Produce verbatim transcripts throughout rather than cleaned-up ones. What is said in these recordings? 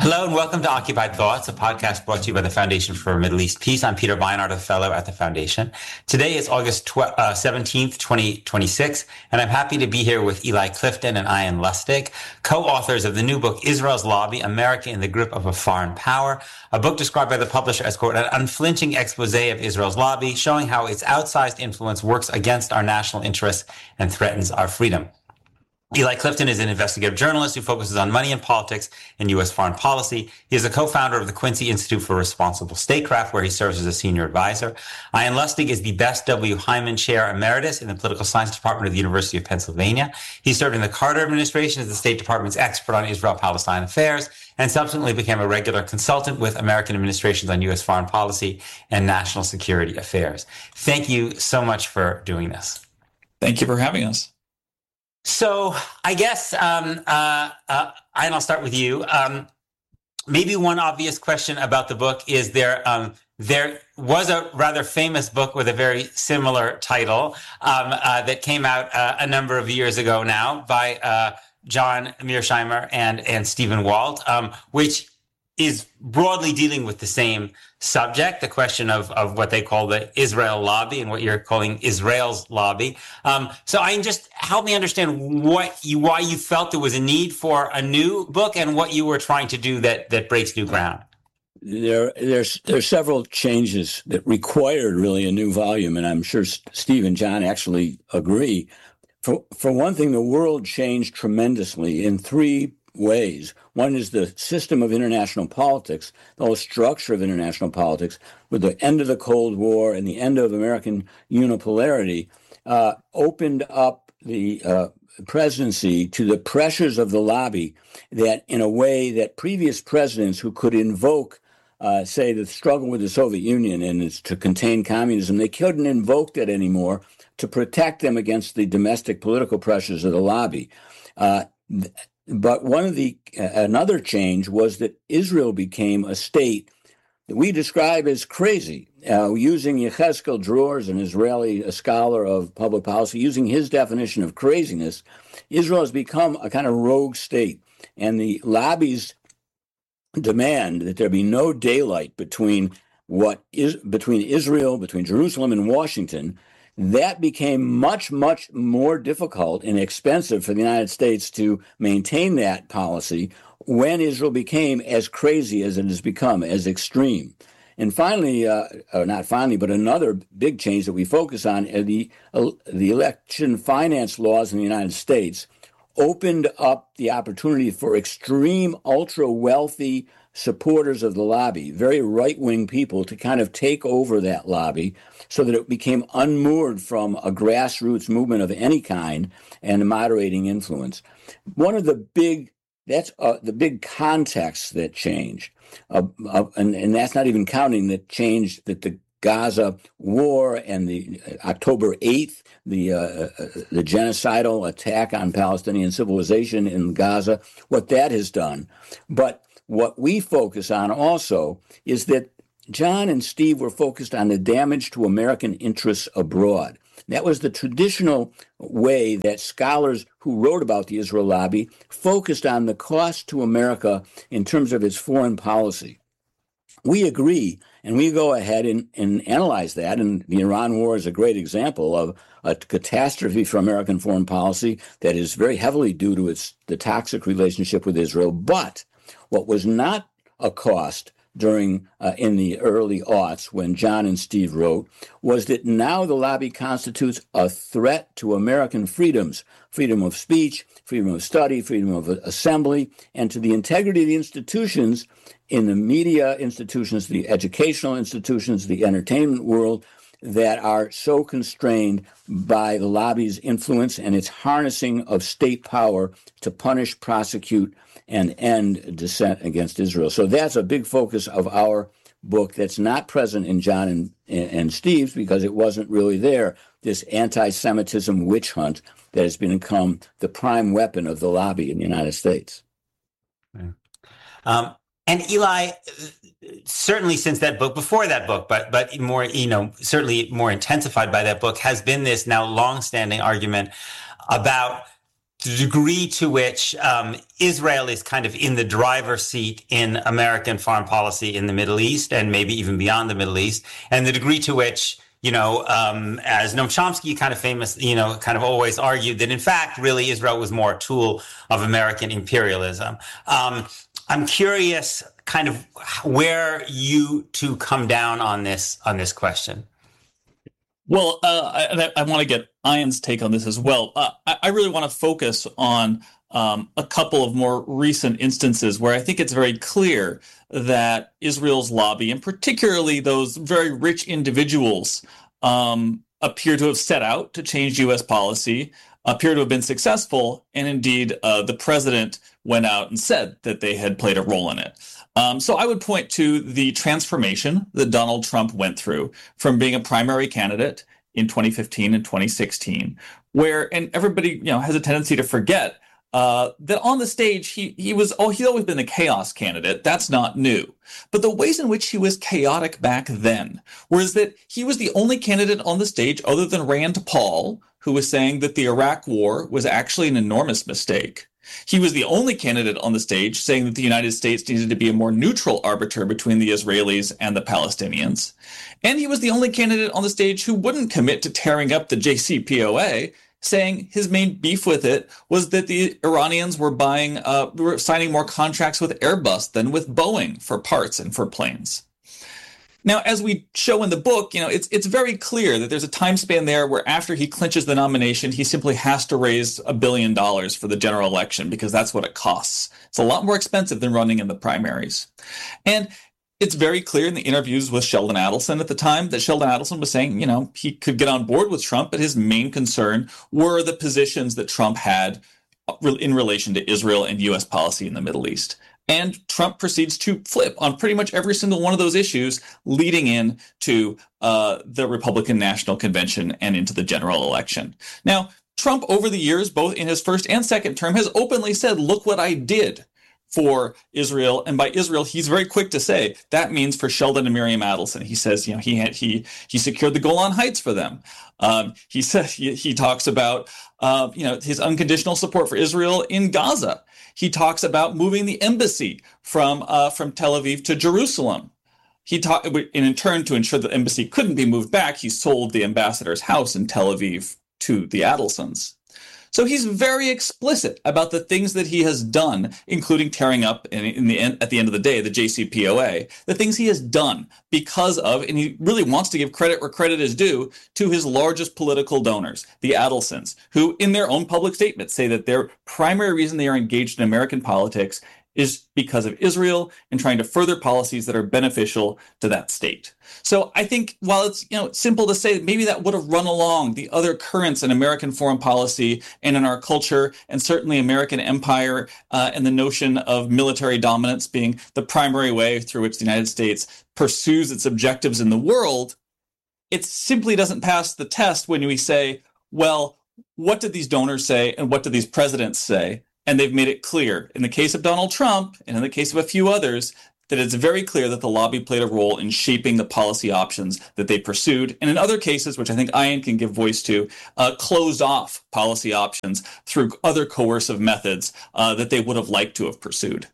Hello and welcome to Occupied Thoughts, a podcast brought to you by the Foundation for Middle East Peace. I'm Peter Beinart, a fellow at the Foundation. Today is August seventeenth, twenty twenty-six, and I'm happy to be here with Eli Clifton and Ian Lustig, co-authors of the new book, Israel's Lobby, America in the Grip of a Foreign Power, a book described by the publisher as, quote, an unflinching expose of Israel's lobby, showing how its outsized influence works against our national interests and threatens our freedom. Eli Clifton is an investigative journalist who focuses on money and politics and U S foreign policy. He is a co-founder of the Quincy Institute for Responsible Statecraft, where he serves as a senior advisor. Ian Lustig is the Bess W. Hyman Chair Emeritus in the Political Science Department of the University of Pennsylvania. He served in the Carter administration as the State Department's expert on Israel-Palestine affairs and subsequently became a regular consultant with American administrations on U S foreign policy and national security affairs. Thank you so much for doing this. Thank you for having us. So I guess, um, uh, uh, and I'll start with you. Um, maybe one obvious question about the book is there, um, there was a rather famous book with a very similar title um, uh, that came out uh, a number of years ago now by uh, John Mearsheimer and, and Stephen Walt, um, which is broadly dealing with the same subject, the question of, of what they call the Israel lobby and what you're calling Israel's lobby. Um, so I just help me understand what you, why you felt there was a need for a new book and what you were trying to do that, that breaks new ground. There, there's, there's several changes that required really a new volume, and I'm sure Steve and John actually agree. For, for one thing, the world changed tremendously in three ways. One is the system of international politics, the whole structure of international politics, with the end of the Cold War and the end of American unipolarity, uh, opened up the uh, presidency to the pressures of the lobby that in a way that previous presidents who could invoke, uh, say, the struggle with the Soviet Union and it's to contain communism, they couldn't invoke that anymore to protect them against the domestic political pressures of the lobby. Uh, th- But one of the uh, another change was that Israel became a state that we describe as crazy. Uh, using Yechezkel Dror, an Israeli a scholar of public policy, using his definition of craziness, Israel has become a kind of rogue state, and the lobbies demand that there be no daylight between what is between Israel, between Jerusalem and Washington. That became much, much more difficult and expensive for the United States to maintain that policy when Israel became as crazy as it has become, as extreme. And finally, uh, or not finally, but another big change that we focus on, are the, uh, the election finance laws in the United States opened up the opportunity for extreme, ultra-wealthy supporters of the lobby, very right-wing people, to kind of take over that lobby so that it became unmoored from a grassroots movement of any kind and a moderating influence. One of the big, that's uh, the big context that changed, uh, uh, and, and that's not even counting the change that the Gaza war and the October eighth, the uh, the genocidal attack on Palestinian civilization in Gaza, what that has done. But what we focus on also is that John and Steve were focused on the damage to American interests abroad. That was the traditional way that scholars who wrote about the Israel lobby focused on the cost to America in terms of its foreign policy. We agree, and we go ahead and, and analyze that, and the Iran war is a great example of a catastrophe for American foreign policy that is very heavily due to its the toxic relationship with Israel. But what was not a cost during uh, in the early aughts when John and Steve wrote was that now the lobby constitutes a threat to American freedoms, freedom of speech, freedom of study, freedom of assembly, and to the integrity of the institutions in the media institutions, the educational institutions, the entertainment world that are so constrained by the lobby's influence and its harnessing of state power to punish, prosecute, and end dissent against Israel. So that's a big focus of our book that's not present in John and, and Steve's because it wasn't really there, this anti-Semitism witch hunt that has become the prime weapon of the lobby in the United States. Um, and Eli, certainly since that book, before that book, but but more, you know, certainly more intensified by that book, has been this now longstanding argument about the degree to which um, Israel is kind of in the driver's seat in American foreign policy in the Middle East and maybe even beyond the Middle East, and the degree to which, you know, um, as Noam Chomsky kind of famous, you know, kind of always argued that in fact, really Israel was more a tool of American imperialism. Um, I'm curious kind of where you two come down on this, on this question. Well, uh, I, I want to get Ian's take on this as well. Uh, I, I really want to focus on um, a couple of more recent instances where I think it's very clear that Israel's lobby, and particularly those very rich individuals, um, appear to have set out to change U S policy, appear to have been successful, and indeed uh, the president went out and said that they had played a role in it. Um, so I would point to the transformation that Donald Trump went through from being a primary candidate in twenty fifteen and twenty sixteen, where, and everybody, you know, has a tendency to forget uh, that on the stage, he he was, oh, he's always been the chaos candidate. That's not new. But the ways in which he was chaotic back then was that he was the only candidate on the stage other than Rand Paul, who was saying that the Iraq war was actually an enormous mistake. He was the only candidate on the stage saying that the United States needed to be a more neutral arbiter between the Israelis and the Palestinians. And he was the only candidate on the stage who wouldn't commit to tearing up the J C P O A, saying his main beef with it was that the Iranians were buying, uh, were signing more contracts with Airbus than with Boeing for parts and for planes. Now, as we show in the book, you know, it's it's very clear that there's a time span there where after he clinches the nomination, he simply has to raise a billion dollars for the general election because that's what it costs. It's a lot more expensive than running in the primaries. And it's very clear in the interviews with Sheldon Adelson at the time that Sheldon Adelson was saying, you know, he could get on board with Trump, but his main concern were the positions that Trump had in relation to Israel and U S policy in the Middle East. And Trump proceeds to flip on pretty much every single one of those issues leading in to uh, the Republican National Convention and into the general election. Now, Trump, over the years, both in his first and second term, has openly said, look what I did for Israel. And by Israel, he's very quick to say that means for Sheldon and Miriam Adelson. He says, you know, he had, he he secured the Golan Heights for them. Um, he said he, he talks about, uh, you know, his unconditional support for Israel in Gaza. He talks about moving the embassy from uh, from Tel Aviv to Jerusalem. He talked, and in turn, to ensure that the embassy couldn't be moved back, he sold the ambassador's house in Tel Aviv to the Adelsons. So he's very explicit about the things that he has done, including tearing up, in, in the end, at the end of the day, the J C P O A, the things he has done because of, and he really wants to give credit where credit is due, to his largest political donors, the Adelsons, who in their own public statements say that their primary reason they are engaged in American politics is because of Israel and trying to further policies that are beneficial to that state. So I think while it's, you know, simple to say maybe that would have run along the other currents in American foreign policy and in our culture, and certainly American empire uh, and the notion of military dominance being the primary way through which the United States pursues its objectives in the world, it simply doesn't pass the test when we say, well, what did these donors say and what did these presidents say? And they've made it clear, in the case of Donald Trump and in the case of a few others, that it's very clear that the lobby played a role in shaping the policy options that they pursued. And in other cases, which I think Ian can give voice to, uh, closed off policy options through other coercive methods uh, that they would have liked to have pursued.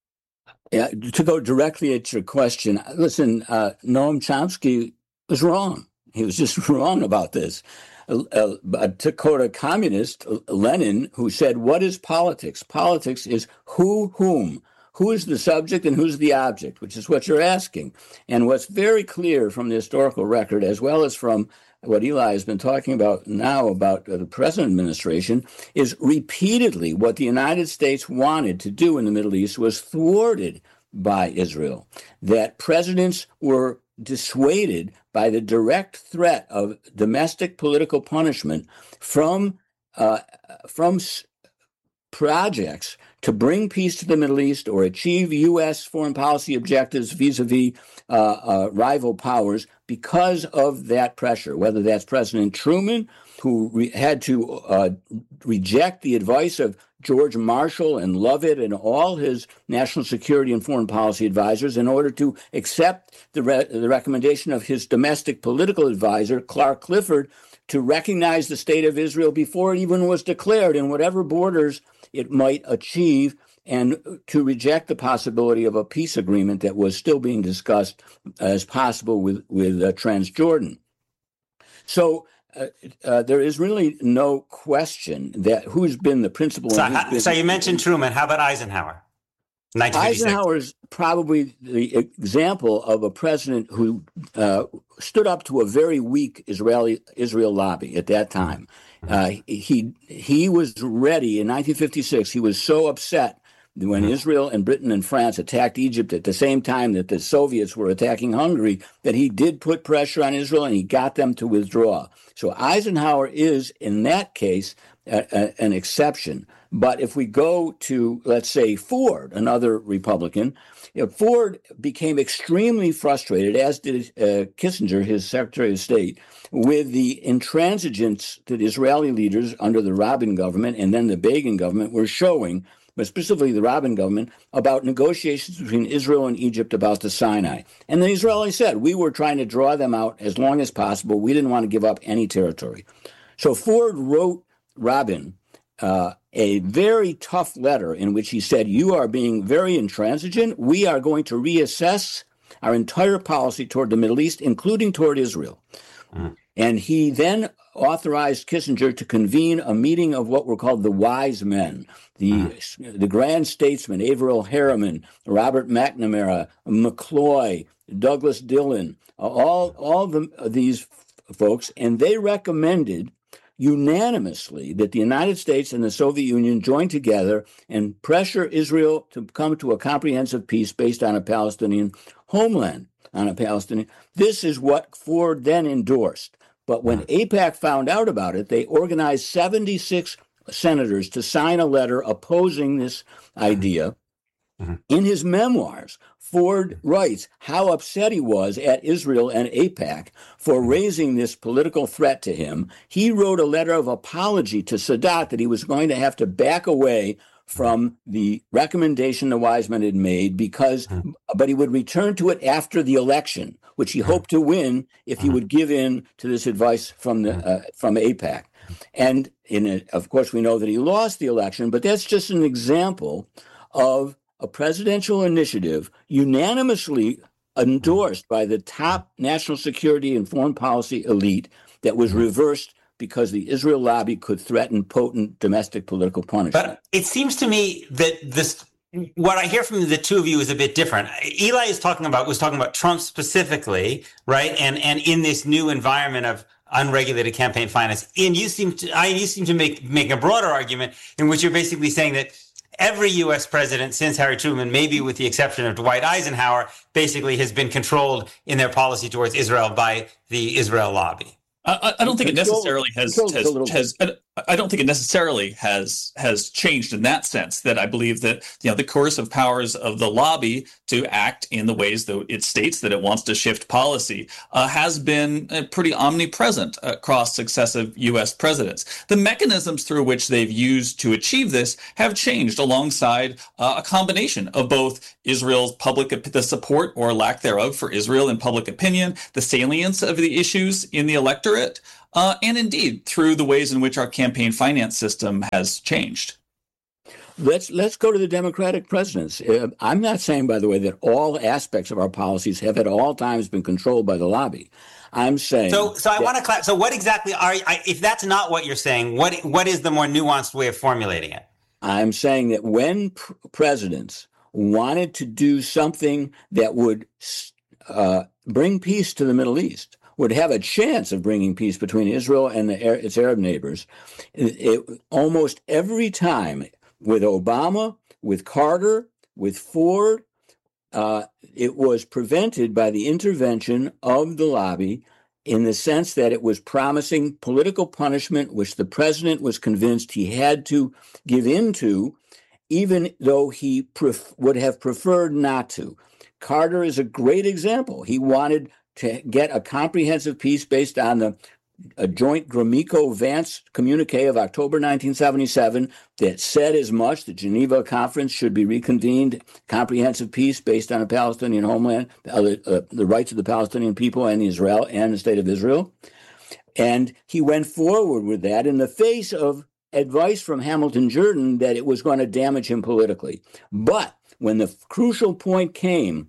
Yeah, to go directly at your question, listen, uh, Noam Chomsky was wrong. He was just wrong about this. Uh, uh, to quote a communist, Lenin, who said, what is politics? Politics is who, whom. Who is the subject and who's the object, which is what you're asking. And what's very clear from the historical record, as well as from what Eli has been talking about now about uh, the present administration, is repeatedly what the United States wanted to do in the Middle East was thwarted by Israel. That presidents were dissuaded by the direct threat of domestic political punishment from uh, from s- projects to bring peace to the Middle East or achieve U S foreign policy objectives vis-a-vis uh, uh, rival powers because of that pressure, whether that's President Truman, who re- had to uh, reject the advice of George Marshall and Lovett and all his national security and foreign policy advisors in order to accept the, re- the recommendation of his domestic political advisor, Clark Clifford, to recognize the state of Israel before it even was declared in whatever borders it might achieve, and to reject the possibility of a peace agreement that was still being discussed as possible with, with uh, Transjordan. So uh, uh, there is really no question that who's been the principal. So, and ha- so you mentioned Truman. How about Eisenhower? Eisenhower is probably the example of a president who uh, stood up to a very weak Israeli Israel lobby at that time. Uh, he he was ready in nineteen fifty-six. He was so upset when Israel and Britain and France attacked Egypt at the same time that the Soviets were attacking Hungary, that he did put pressure on Israel and he got them to withdraw. So Eisenhower is, in that case, a, a, an exception. But if we go to, let's say, Ford, another Republican, you know, Ford became extremely frustrated, as did uh, Kissinger, his Secretary of State, with the intransigence that Israeli leaders under the Rabin government and then the Begin government were showing, but specifically the Rabin government, about negotiations between Israel and Egypt about the Sinai. And the Israelis said, we were trying to draw them out as long as possible. We didn't want to give up any territory. So Ford wrote Rabin uh, a very tough letter in which he said, you are being very intransigent. We are going to reassess our entire policy toward the Middle East, including toward Israel. Mm. And he then authorized Kissinger to convene a meeting of what were called the wise men, the, mm. the grand statesmen, Averell Harriman, Robert McNamara, McCloy, Douglas Dillon, all, all the, these folks, and they recommended unanimously that the United States and the Soviet Union join together and pressure Israel to come to a comprehensive peace based on a Palestinian homeland, on a Palestinian. This is what Ford then endorsed. But when AIPAC found out about it, they organized seventy-six senators to sign a letter opposing this idea. Mm-hmm. In his memoirs, Ford writes how upset he was at Israel and AIPAC for raising this political threat to him. He wrote a letter of apology to Sadat that he was going to have to back away from the recommendation the wise men had made, because, but he would return to it after the election, which he hoped to win if he would give in to this advice from the uh, from AIPAC. And in it, of course, we know that he lost the election, but that's just an example of a presidential initiative unanimously endorsed by the top national security and foreign policy elite that was reversed because the Israel lobby could threaten potent domestic political punishment. But it seems to me that this, what I hear from the two of you is a bit different. Eli is talking about, was talking about Trump specifically, right? And, and in this new environment of unregulated campaign finance. And you seem to, I, you seem to make, make a broader argument in which you're basically saying that every U S president since Harry Truman, maybe with the exception of Dwight Eisenhower, basically has been controlled in their policy towards Israel by the Israel lobby. I, I don't think it necessarily has, has, has I don't think it necessarily has has changed in that sense, that I believe that, you know, the coercive powers of the lobby to act in the ways that it states that it wants to shift policy uh, has been uh, pretty omnipresent across successive U S presidents. The mechanisms through which they've used to achieve this have changed alongside uh, a combination of both Israel's public, the support or lack thereof for Israel in public opinion, the salience of the issues in the electorate, Uh, and indeed, through the ways in which our campaign finance system has changed. Let's let's go to the Democratic presidents. Uh, I'm not saying, by the way, that all aspects of our policies have at all times been controlled by the lobby. I'm saying. So, so I want to clarify. So, what exactly are? I, if that's not what you're saying, what what is the more nuanced way of formulating it? I'm saying that when pr- presidents wanted to do something that would uh, bring peace to the Middle East, would have a chance of bringing peace between Israel and the, its Arab neighbors, it, it, almost every time, with Obama, with Carter, with Ford, uh, it was prevented by the intervention of the lobby, in the sense that it was promising political punishment, which the president was convinced he had to give in to, even though he pref- would have preferred not to. Carter is a great example. He wanted to get a comprehensive peace based on the a joint Gromyko-Vance communique of October nineteen seventy-seven that said as much. The Geneva Conference should be reconvened, comprehensive peace based on a Palestinian homeland, uh, uh, the rights of the Palestinian people and Israel and the state of Israel. And he went forward with that in the face of advice from Hamilton Jordan that it was going to damage him politically. But when the crucial point came,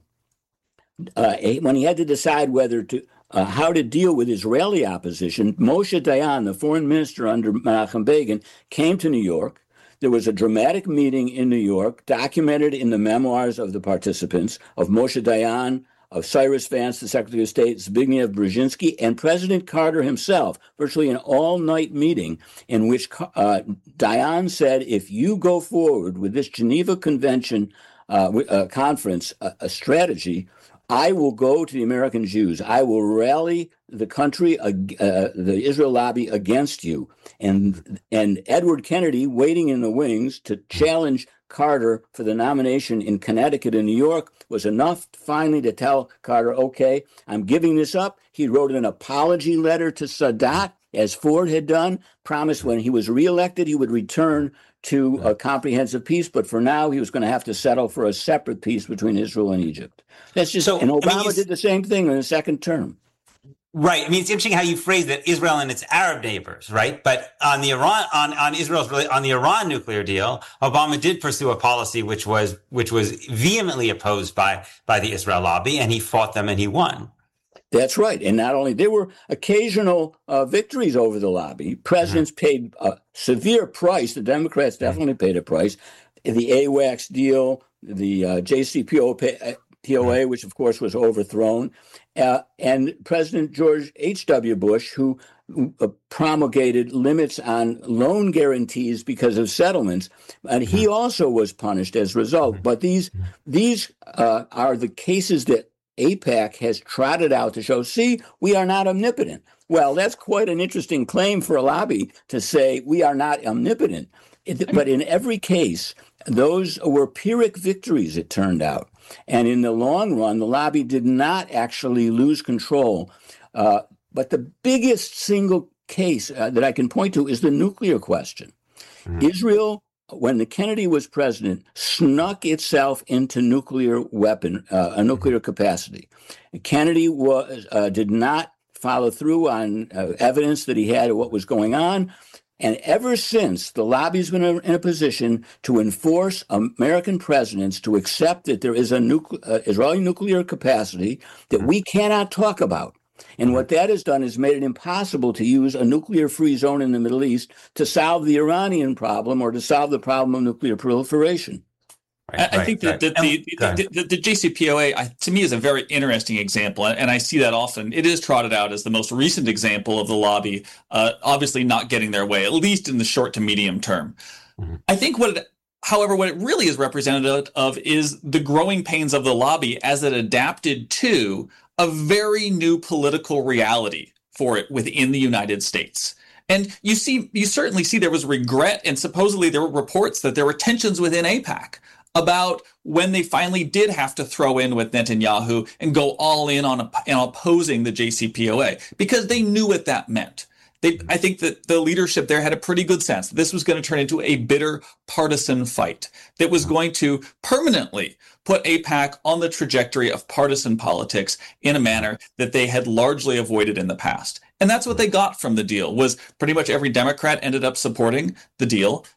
uh, when he had to decide whether to uh, how to deal with Israeli opposition, Moshe Dayan, the foreign minister under Menachem Begin, came to New York. There was a dramatic meeting in New York, documented in the memoirs of the participants, of Moshe Dayan, of Cyrus Vance, the Secretary of State, Zbigniew Brzezinski, and President Carter himself, virtually an all-night meeting in which uh, Dayan said, if you go forward with this Geneva Convention uh, uh, conference, uh, a strategy, I will go to the American Jews. I will rally the country, uh, the Israel lobby against you. And, and Edward Kennedy, waiting in the wings to challenge Carter for the nomination in Connecticut and New York, was enough finally to tell Carter, okay, I'm giving this up. He wrote an apology letter to Sadat, as Ford had done, promised when he was reelected he would return to a comprehensive peace, but for now he was going to have to settle for a separate peace between Israel and Egypt. That's just, so, and Obama I mean, did the same thing in the second term. Right. I mean, it's interesting how you phrase that, Israel and its Arab neighbors, right? But on the Iran, on, on Israel's, on the Iran nuclear deal, Obama did pursue a policy which was, which was vehemently opposed by, by the Israel lobby, and he fought them and he won. That's right. And not only, there were occasional uh, victories over the lobby. Presidents mm-hmm. paid a severe price. The Democrats definitely mm-hmm. paid a price. The AWACS deal, the uh, J C P O A, P O A, mm-hmm. which of course was overthrown, uh, and President George H W. Bush, who uh, promulgated limits on loan guarantees because of settlements, and he mm-hmm. also was punished as a result. Mm-hmm. But these, these uh, are the cases that AIPAC has trotted out to show, see, we are not omnipotent. Well, that's quite an interesting claim for a lobby to say we are not omnipotent. It, but in every case, those were Pyrrhic victories, it turned out. And in the long run, the lobby did not actually lose control. Uh, but the biggest single case uh, that I can point to is the nuclear question. Mm-hmm. Israel, when the Kennedy was president, snuck itself into nuclear weapon, uh, a nuclear capacity. Kennedy was uh, did not follow through on uh, evidence that he had of what was going on. And ever since, the lobby's been in a position to enforce American presidents to accept that there is a nucle- uh, Israeli nuclear capacity that we cannot talk about. And what that has done is made it impossible to use a nuclear-free zone in the Middle East to solve the Iranian problem or to solve the problem of nuclear proliferation. Right, I, right, I think that, right. that the, the, the, the J C P O A, I, to me, is a very interesting example, and I see that often. It is trotted out as the most recent example of the lobby, uh, obviously not getting their way, at least in the short to medium term. Mm-hmm. I think what it However, what it really is representative of is the growing pains of the lobby as it adapted to a very new political reality for it within the United States. And you see, you certainly see there was regret, and supposedly there were reports that there were tensions within AIPAC about when they finally did have to throw in with Netanyahu and go all in on, on opposing the J C P O A, because they knew what that meant. They, I think that the leadership there had a pretty good sense that this was going to turn into a bitter partisan fight that was going to permanently put AIPAC on the trajectory of partisan politics in a manner that they had largely avoided in the past. And that's what they got from the deal, was pretty much every Democrat ended up supporting the deal.